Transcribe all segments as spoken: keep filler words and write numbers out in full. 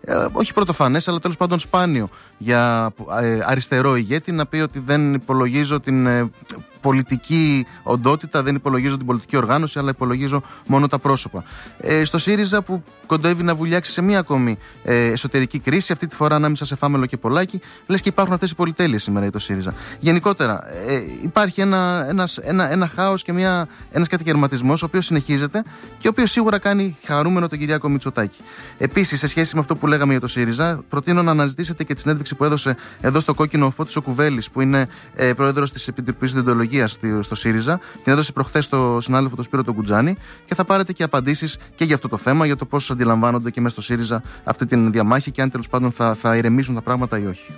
ε, όχι πρωτοφανές, αλλά τέλος πάντων σπάνιο για ε, αριστερό ηγέτη να πει ότι δεν υπολογίζω την ε, πολιτική οντότητα, δεν υπολογίζω την πολιτική οργάνωση, αλλά υπολογίζω μόνο τα πρόσωπα. Ε, στο ΣΥΡΙΖΑ που κοντεύει να βουλιάξει σε μία ακόμη ε, εσωτερική κρίση, αυτή τη φορά ανάμεσα σε Φάμελο και Πολάκη, λες και υπάρχουν αυτές οι πολυτέλειες σήμερα για το ΣΥΡΙΖΑ. Γενικότερα, ε, υπάρχει ένα, ένας, ένα, ένα χάος και μια, ένας κατακαιρματισμός, ο οποίος συνεχίζεται και ο οποίος σίγουρα κάνει χαρούμενο τον Κυριάκο Μητσοτάκη. Επίσης, σε σχέση με αυτό που λέγαμε για το ΣΥΡΙΖΑ, προτείνω να αναζητήσετε και τη συνέντευξη που έδωσε εδώ στο Κόκκινο ο Φώτης ο Κουβέλης, που είναι ε, πρόεδρος της Επιτροπής Διοντολογίας στο ΣΥΡΙΖΑ, την έδωσε προχθές στο συνάδελφο τον Σπύρο τον Κουτζάνη, και θα πάρετε και απαντήσεις και για αυτό το θέμα, για το πώς αντιλαμβάνονται και μέσα στο ΣΥΡΙΖΑ αυτή την διαμάχη και αν τέλος πάντων θα, θα ηρεμήσουν τα πράγματα ή όχι.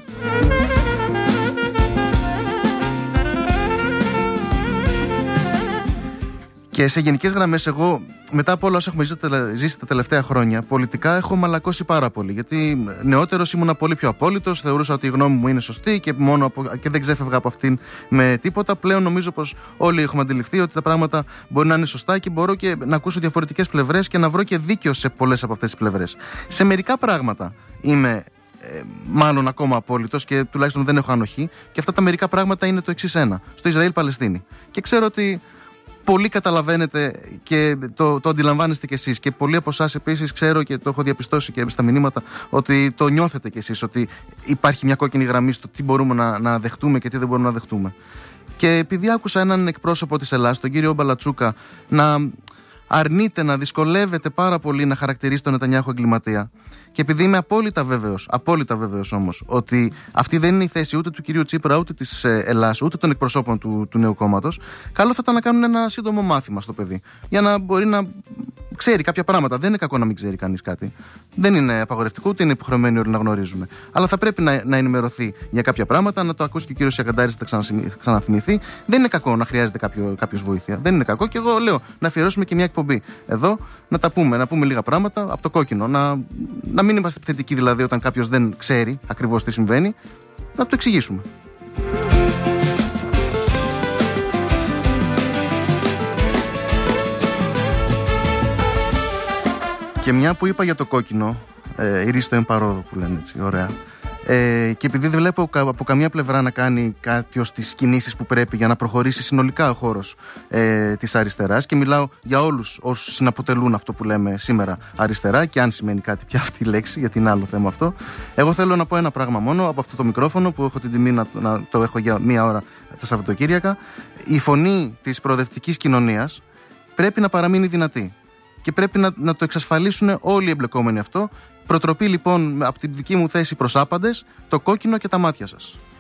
Και σε γενικές γραμμές, εγώ μετά από όλα όσα έχουμε ζήσει τα τελευταία χρόνια, πολιτικά έχω μαλακώσει πάρα πολύ. Γιατί νεότερος ήμουνα πολύ πιο απόλυτος, θεωρούσα ότι η γνώμη μου είναι σωστή και, μόνο από, και δεν ξέφευγα από αυτήν με τίποτα. Πλέον νομίζω πως όλοι έχουμε αντιληφθεί ότι τα πράγματα μπορεί να είναι σωστά και μπορώ και να ακούσω διαφορετικές πλευρές και να βρω και δίκαιο σε πολλές από αυτές τις πλευρές. Σε μερικά πράγματα είμαι ε, μάλλον ακόμα απόλυτος και τουλάχιστον δεν έχω ανοχή, και αυτά τα μερικά πράγματα είναι το εξής ένα: στο Ισραήλ-Παλαιστίνη. Και ξέρω ότι πολύ καταλαβαίνετε και το, το αντιλαμβάνεστε κι εσείς, και πολλοί από εσάς επίσης ξέρω και το έχω διαπιστώσει και στα μηνύματα ότι το νιώθετε κι εσείς, ότι υπάρχει μια κόκκινη γραμμή στο τι μπορούμε να, να δεχτούμε και τι δεν μπορούμε να δεχτούμε. Και επειδή άκουσα έναν εκπρόσωπο της Ελλάδας, τον κύριο Μπαλατσούκα, να αρνείται, να δυσκολεύεται πάρα πολύ να χαρακτηρίσει τον Νετανιάχου εγκληματία, και επειδή είμαι απόλυτα βέβαιος, απόλυτα βέβαιος όμως, ότι αυτή δεν είναι η θέση ούτε του κυρίου Τσίπρα, ούτε της Ελλάδας, ούτε των εκπροσώπων του, του νέου κόμματος, καλό θα ήταν να κάνουν ένα σύντομο μάθημα στο παιδί, για να μπορεί να ξέρει κάποια πράγματα. Δεν είναι κακό να μην ξέρει κανείς κάτι. Δεν είναι απαγορευτικό, ούτε είναι υποχρεωμένοι όλοι να γνωρίζουμε. Αλλά θα πρέπει να, να ενημερωθεί για κάποια πράγματα, να το ακούσει και ο κύριος Σιακαντάρης, θα ξαναθυμηθεί. Δεν είναι κακό να χρειάζεται κάποιο βοήθεια. Δεν είναι κακό, και εγώ λέω να αφιερώσουμε και μια εκπομπή εδώ, να τα πούμε, να πούμε λίγα πράγματα από το κόκκινο. Να, να μην είμαστε επιθετικοί δηλαδή όταν κάποιος δεν ξέρει ακριβώς τι συμβαίνει, να το εξηγήσουμε. Και μια που είπα για το κόκκινο, ε, ηρίστο εν παρόδο που λένε έτσι, ωραία. Ε, και επειδή δεν βλέπω από καμία πλευρά να κάνει κάποιος τις κινήσεις που πρέπει για να προχωρήσει συνολικά ο χώρος ε, της αριστεράς, και μιλάω για όλους όσους συναποτελούν αυτό που λέμε σήμερα αριστερά, και αν σημαίνει κάτι πια αυτή η λέξη, γιατί είναι άλλο θέμα αυτό, εγώ θέλω να πω ένα πράγμα μόνο από αυτό το μικρόφωνο που έχω την τιμή να, να το έχω για μία ώρα τα Σαββατοκύριακα. Η φωνή της προοδευτικής κοινωνίας πρέπει να παραμείνει δυνατή και πρέπει να, να το εξασφαλίσουν όλοι οι εμπλεκόμενοι αυτό. Προτροπή λοιπόν από την δική μου θέση προς άπαντες, το κόκκινο και τα μάτια σας.